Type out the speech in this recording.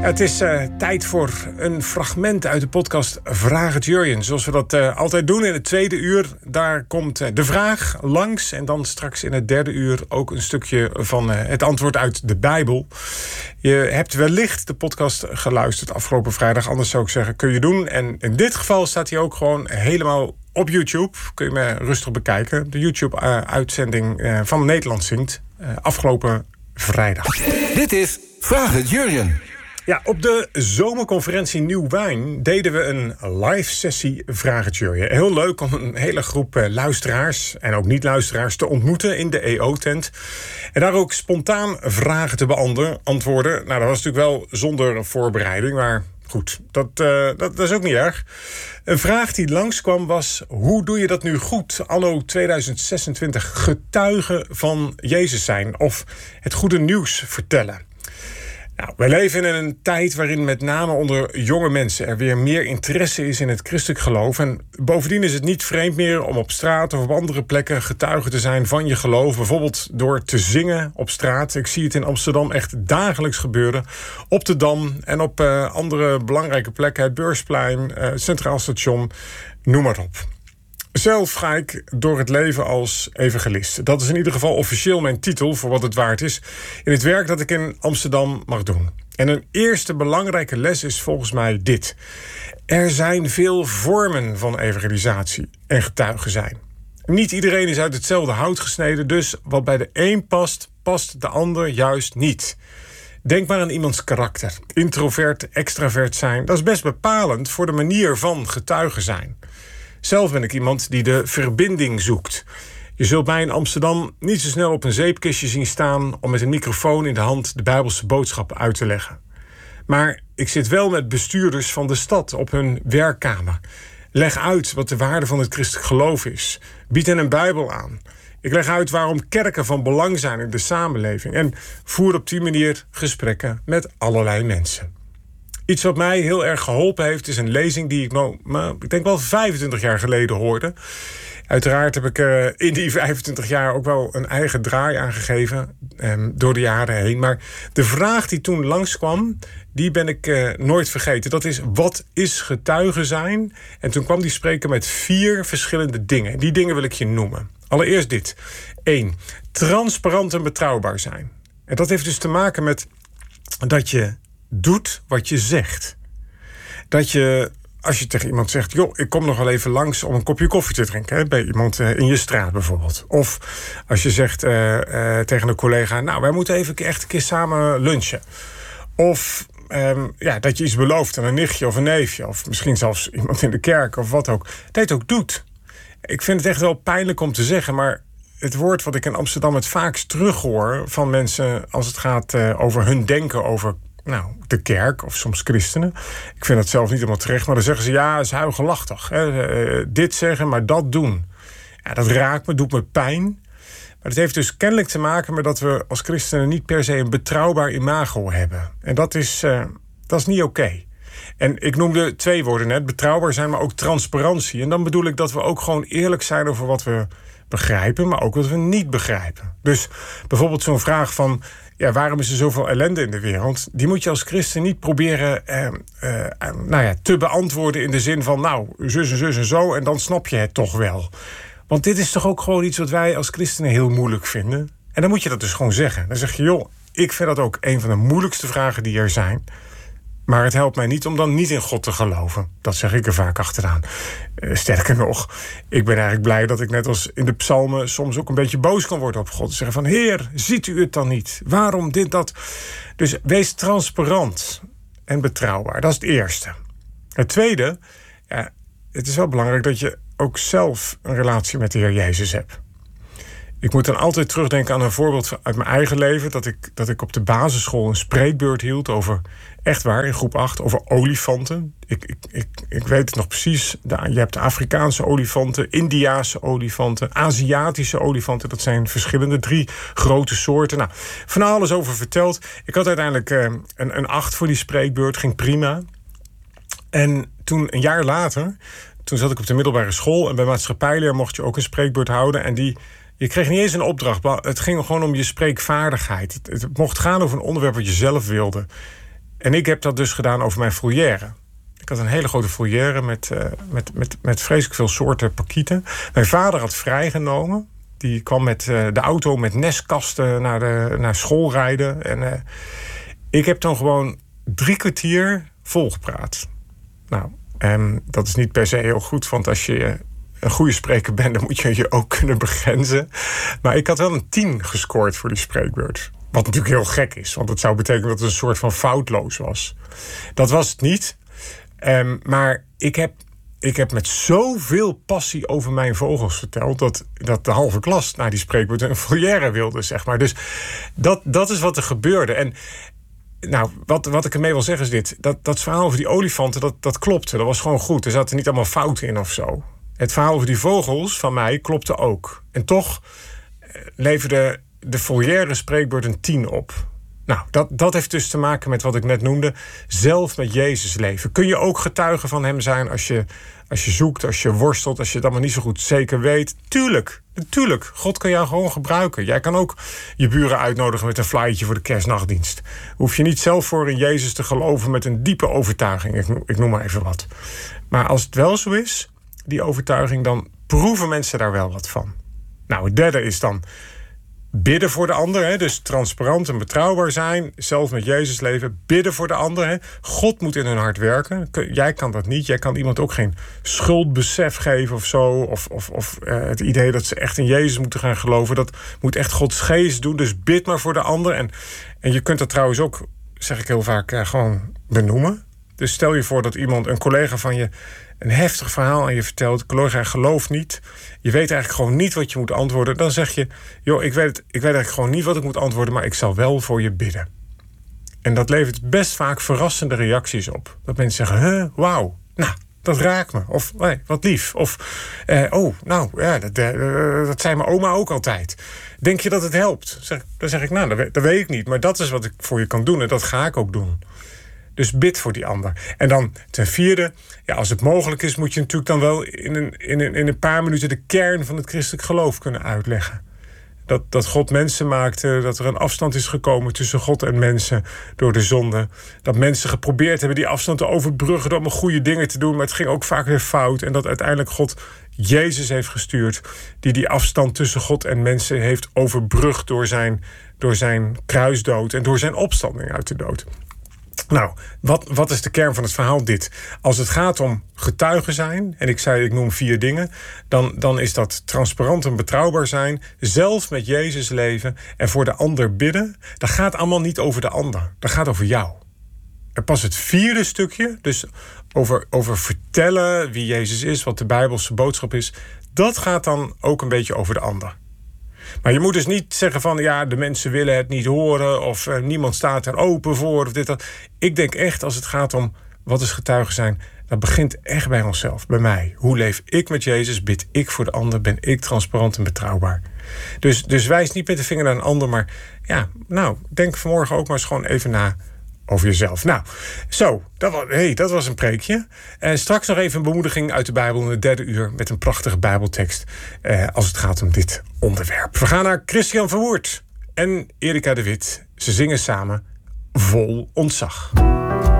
Het is tijd voor een fragment uit de podcast Vraag het Jurjen. Zoals we dat altijd doen in het tweede uur. Daar komt de vraag langs. En dan straks in het derde uur ook een stukje van het antwoord uit de Bijbel. Je hebt wellicht de podcast geluisterd afgelopen vrijdag. Anders zou ik zeggen, kun je doen. En in dit geval staat hij ook gewoon helemaal op YouTube. Kun je me rustig bekijken. De YouTube-uitzending van Nederland Zingt. Afgelopen vrijdag. Dit is Vraag het Jurjen. Ja, op de zomerconferentie Nieuw Wijn deden we een live sessie Vraag het Jurjen. Heel leuk om een hele groep luisteraars en ook niet-luisteraars te ontmoeten in de EO-tent. En daar ook spontaan vragen te beantwoorden. Nou, dat was natuurlijk wel zonder voorbereiding, maar goed, dat is ook niet erg. Een vraag die langskwam was: hoe doe je dat nu goed, anno 2026, getuige van Jezus zijn of het goede nieuws vertellen? Nou, wij leven in een tijd waarin met name onder jonge mensen er weer meer interesse is in het christelijk geloof. En bovendien is het niet vreemd meer om op straat of op andere plekken getuige te zijn van je geloof. Bijvoorbeeld door te zingen op straat. Ik zie het in Amsterdam echt dagelijks gebeuren. Op de Dam en op andere belangrijke plekken. Het Beursplein, het Centraal Station, noem maar op. Zelf ga ik door het leven als evangelist. Dat is in ieder geval officieel mijn titel, voor wat het waard is, in het werk dat ik in Amsterdam mag doen. En een eerste belangrijke les is volgens mij dit: er zijn veel vormen van evangelisatie en getuigen zijn. Niet iedereen is uit hetzelfde hout gesneden, dus wat bij de een past, past de ander juist niet. Denk maar aan iemands karakter. Introvert, extravert zijn, dat is best bepalend voor de manier van getuigen zijn. Zelf ben ik iemand die de verbinding zoekt. Je zult mij in Amsterdam niet zo snel op een zeepkistje zien staan om met een microfoon in de hand de Bijbelse boodschap uit te leggen. Maar ik zit wel met bestuurders van de stad op hun werkkamer. Leg uit wat de waarde van het christelijk geloof is. Bied hen een Bijbel aan. Ik leg uit waarom kerken van belang zijn in de samenleving. En voer op die manier gesprekken met allerlei mensen. Iets wat mij heel erg geholpen heeft is een lezing die ik denk wel 25 jaar geleden hoorde. Uiteraard heb ik in die 25 jaar ook wel een eigen draai aangegeven door de jaren heen. Maar de vraag die toen langskwam, die ben ik nooit vergeten. Dat is: wat is getuige zijn? En toen kwam die spreker met 4 verschillende dingen. Die dingen wil ik je noemen. Allereerst dit. 1. Transparant en betrouwbaar zijn. En dat heeft dus te maken met dat je doet wat je zegt. Dat je, als je tegen iemand zegt: joh, ik kom nog wel even langs om een kopje koffie te drinken, hè, bij iemand in je straat bijvoorbeeld. Of als je zegt tegen een collega: nou, wij moeten even echt een keer samen lunchen. Of dat je iets belooft aan een nichtje of een neefje, of misschien zelfs iemand in de kerk of wat ook. Dat je het ook doet. Ik vind het echt wel pijnlijk om te zeggen, maar het woord wat ik in Amsterdam het vaakst terughoor van mensen als het gaat over hun denken over de kerk of soms christenen. Ik vind dat zelf niet helemaal terecht, maar dan zeggen ze: ja, het is huigelachtig. Dit zeggen, maar dat doen. Ja, dat raakt me, doet me pijn. Maar het heeft dus kennelijk te maken met dat we als christenen niet per se een betrouwbaar imago hebben. En dat is niet oké. En ik noemde 2 woorden net: betrouwbaar zijn, maar ook transparantie. En dan bedoel ik dat we ook gewoon eerlijk zijn over wat we begrijpen, maar ook wat we niet begrijpen. Dus bijvoorbeeld zo'n vraag van: ja, waarom is er zoveel ellende in de wereld? Die moet je als christen niet proberen te beantwoorden in de zin van: zus en zo, en dan snap je het toch wel. Want dit is toch ook gewoon iets wat wij als christenen heel moeilijk vinden. En dan moet je dat dus gewoon zeggen. Dan zeg je: joh, ik vind dat ook een van de moeilijkste vragen die er zijn. Maar het helpt mij niet om dan niet in God te geloven. Dat zeg ik er vaak achteraan. Sterker nog, ik ben eigenlijk blij dat ik net als in de psalmen soms ook een beetje boos kan worden op God. Zeggen van: Heer, ziet u het dan niet? Waarom dit, dat? Dus wees transparant en betrouwbaar. Dat is het eerste. Het tweede, het is wel belangrijk dat je ook zelf een relatie met de Heer Jezus hebt. Ik moet dan altijd terugdenken aan een voorbeeld uit mijn eigen leven. Dat ik op de basisschool een spreekbeurt hield over, echt waar, in groep 8, over olifanten. Ik weet het nog precies. Je hebt de Afrikaanse olifanten, Indiase olifanten, Aziatische olifanten. Dat zijn verschillende, 3 grote soorten. Nou, van alles over verteld. Ik had uiteindelijk een 8 voor die spreekbeurt, ging prima. En toen, een jaar later, toen zat ik op de middelbare school en bij maatschappijleer mocht je ook een spreekbeurt houden. En je kreeg niet eens een opdracht. Het ging gewoon om je spreekvaardigheid. Het mocht gaan over een onderwerp wat je zelf wilde. En ik heb dat dus gedaan over mijn volière. Ik had een hele grote volière met vreselijk veel soorten parkieten. Mijn vader had vrijgenomen. Die kwam met de auto met nestkasten naar school rijden. En ik heb dan gewoon 3 kwartier volgepraat. Nou, dat is niet per se heel goed, want als je een goede spreker bent, dan moet je je ook kunnen begrenzen. Maar ik had wel een 10 gescoord voor die spreekbeurt. Wat natuurlijk heel gek is, want het zou betekenen dat het een soort van foutloos was. Dat was het niet. Maar ik heb met zoveel passie over mijn vogels verteld dat de halve klas naar die spreekbeurt een volière wilde, zeg maar. Dus dat is wat er gebeurde. En nou, wat ik ermee wil zeggen is dit. Dat verhaal over die olifanten, dat klopte. Dat was gewoon goed. Er zaten niet allemaal fouten in of zo. Het verhaal over die vogels van mij klopte ook. En toch leverde de volière spreekbeurt een 10 op. Nou, dat heeft dus te maken met wat ik net noemde. Zelf met Jezus leven. Kun je ook getuige van hem zijn als je zoekt, als je worstelt, als je het allemaal niet zo goed zeker weet? Tuurlijk. God kan jou gewoon gebruiken. Jij kan ook je buren uitnodigen met een flyertje voor de kerstnachtdienst. Hoef je niet zelf voor in Jezus te geloven met een diepe overtuiging. Ik noem maar even wat. Maar als het wel zo is, die overtuiging, dan proeven mensen daar wel wat van. Nou, het derde is dan bidden voor de ander, hè? Dus transparant en betrouwbaar zijn. Zelf met Jezus leven. Bidden voor de ander. Hè? God moet in hun hart werken. Jij kan dat niet. Jij kan iemand ook geen schuldbesef geven of zo. Of het idee dat ze echt in Jezus moeten gaan geloven. Dat moet echt Gods geest doen. Dus bid maar voor de ander. En je kunt dat trouwens ook, zeg ik heel vaak, gewoon benoemen. Dus stel je voor dat een collega van je, een heftig verhaal aan je vertelt. Collega gelooft niet. Je weet eigenlijk gewoon niet wat je moet antwoorden. Dan zeg je, joh, ik weet eigenlijk gewoon niet wat ik moet antwoorden, maar ik zal wel voor je bidden. En dat levert best vaak verrassende reacties op. Dat mensen zeggen, wauw, nou, dat raakt me. Of, wat lief. Of, dat zei mijn oma ook altijd. Denk je dat het helpt? Dan zeg ik, nou, dat weet ik niet. Maar dat is wat ik voor je kan doen en dat ga ik ook doen. Dus bid voor die ander. En dan ten vierde, ja, als het mogelijk is, moet je natuurlijk dan wel in een paar minuten de kern van het christelijk geloof kunnen uitleggen. Dat God mensen maakte, dat er een afstand is gekomen tussen God en mensen door de zonde. Dat mensen geprobeerd hebben die afstand te overbruggen door allemaal goede dingen te doen, maar het ging ook vaak weer fout. En dat uiteindelijk God Jezus heeft gestuurd, die afstand tussen God en mensen heeft overbrugd door zijn kruisdood en door zijn opstanding uit de dood. Nou, wat is de kern van het verhaal? Dit. Als het gaat om getuigen zijn, en ik noem 4 dingen, dan is dat transparant en betrouwbaar zijn, zelf met Jezus leven en voor de ander bidden. Dat gaat allemaal niet over de ander. Dat gaat over jou. En pas het 4e stukje, dus over vertellen wie Jezus is, wat de Bijbelse boodschap is, dat gaat dan ook een beetje over de ander. Maar je moet dus niet zeggen van, ja, de mensen willen het niet horen of niemand staat er open voor of dit, dat. Ik denk echt, als het gaat om wat is getuigen zijn, dat begint echt bij onszelf, bij mij. Hoe leef ik met Jezus? Bid ik voor de ander? Ben ik transparant en betrouwbaar? Dus wijs niet met de vinger naar een ander, maar ja, nou, denk vanmorgen ook maar eens gewoon even na over jezelf. Nou, zo, dat was een preekje. Straks nog even een bemoediging uit de Bijbel in het 3e uur met een prachtige Bijbeltekst als het gaat om dit onderwerp. We gaan naar Christian Verwoerd en Erika de Wit. Ze zingen samen Vol Ontzag.